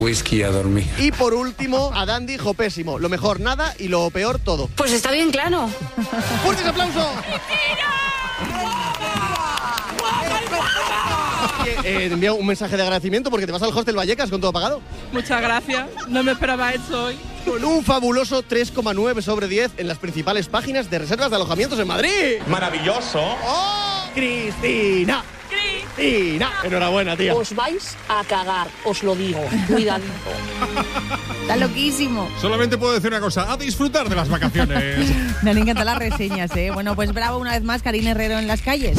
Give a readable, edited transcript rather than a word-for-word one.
Whisky a dormir. Y por último, Adán dijo pésimo. Lo mejor nada y lo peor todo. Pues está bien claro. ¡Fuertes aplausos! Te envío un mensaje de agradecimiento porque te vas al Hostel Vallecas con todo pagado. Muchas gracias, no me esperaba eso hoy. Con un fabuloso 3,9 sobre 10 en las principales páginas de reservas de alojamientos en Madrid. ¡Maravilloso! ¡Oh! ¡Cristina! ¡Cristina! Enhorabuena, tía. Os vais a cagar, os lo digo. Cuidadito. Está loquísimo. Solamente puedo decir una cosa, a disfrutar de las vacaciones. Me han encantado las reseñas, ¿eh? Bueno, pues bravo una vez más, Karina Herrero en las calles.